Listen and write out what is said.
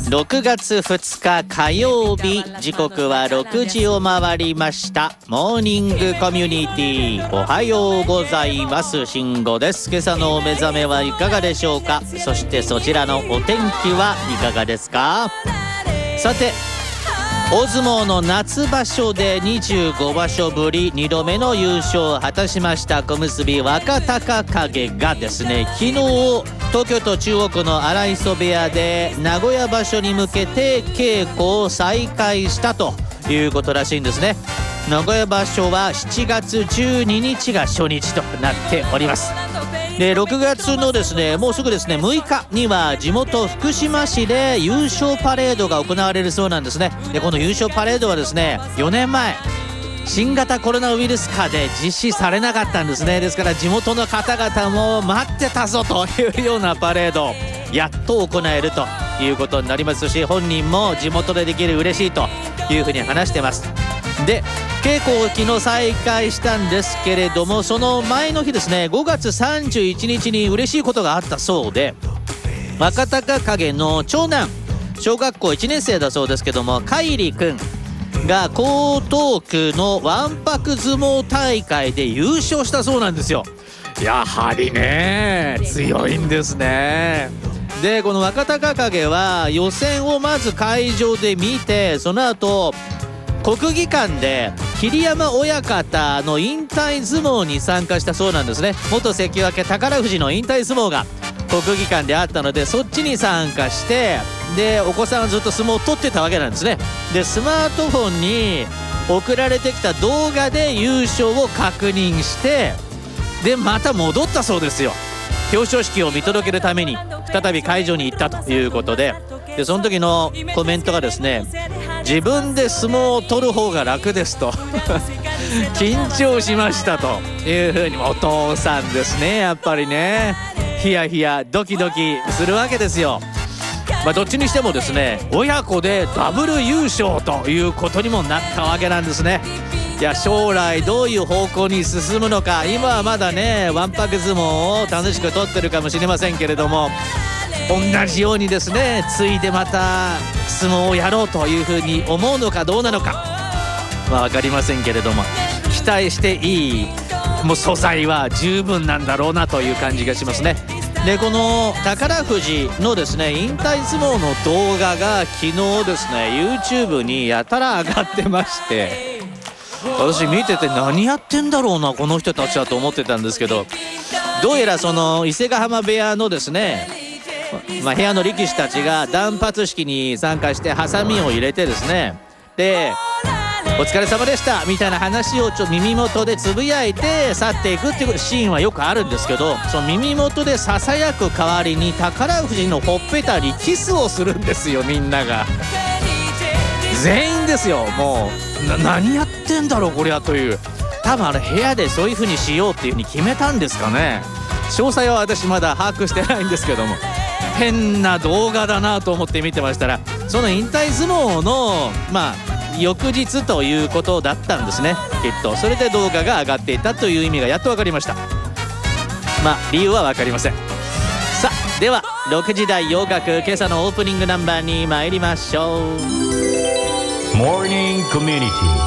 6月2日火曜日、時刻は6時を回りました。モーニングコミュニティ、おはようございます。慎吾です。今朝のお目覚めはいかがでしょうか。そしてそちらのお天気はいかがですか。さて、大相撲の夏場所で25場所ぶり2度目の優勝を果たしました小結若隆景がですね、昨日東京都中央区の荒磯部屋で名古屋場所に向けて稽古を再開したということらしいんですね。名古屋場所は7月12日が初日となっております。で、6月のですね、もうすぐですね、6日には地元福島市で優勝パレードが行われるそうなんですね。で、この優勝パレードはですね、4年前新型コロナウイルス禍で実施されなかったんですね。ですから地元の方々も待ってたぞというようなパレード、やっと行えるということになりますし、本人も地元でできる嬉しいというふうに話してます。で、稽古を昨日再開したんですけれども、その前の日ですね、5月31日に嬉しいことがあったそうで、若隆景の長男、小学校1年生だそうですけども、海里くんが江東区のわんぱく相撲大会で優勝したそうなんですよ。やはりね、強いんですね。で、この若隆景は予選をまず会場で見て、その後国技館で桐山親方の引退相撲に参加したそうなんですね。元関脇宝富士の引退相撲が国技館であったので、そっちに参加して、でお子さんはずっと相撲を取ってたわけなんですね。で、スマートフォンに送られてきた動画で優勝を確認して、でまた戻ったそうですよ。表彰式を見届けるために再び会場に行ったということで、その時のコメントがですね、自分で相撲を取る方が楽ですと緊張しましたというふうに、お父さんですね、やっぱりね、ヒヤヒヤドキドキするわけですよ。どっちにしてもですね、親子でダブル優勝ということにもなったわけなんですね。いや、将来どういう方向に進むのか、今はまだねわんぱく相撲を楽しく取ってるかもしれませんけれども、同じようにですね、ついでまた相撲をやろうというふうに思うのかどうなのか分かりませんけれども、期待していいもう素材は十分なんだろうなという感じがしますね。で、この宝富士のですね引退相撲の動画が昨日ですね YouTube にやたら上がってまして、私見てて何やってんだろうなこの人たちはと思ってたんですけど、どうやらその伊勢ヶ濱部屋のですね、部屋の力士たちが断髪式に参加してハサミを入れてですね、でお疲れ様でしたみたいな話を耳元でつぶやいて去っていくっていうシーンはよくあるんですけど、その耳元でささやく代わりに宝富士のほっぺたにキスをするんですよ。みんなが全員ですよ。もう何やってんだろうこりゃという、多分あれ部屋でそういう風にしようっていう風に決めたんですかね。詳細は私まだ把握してないんですけども、変な動画だなと思って見てましたら、その引退相撲の翌日ということだったんですね、きっと。それで動画が上がっていたという意味がやっと分かりました。理由は分かりません。さあ、では6時台洋楽、今朝のオープニングナンバーに参りましょう。 モーニングコミュニティ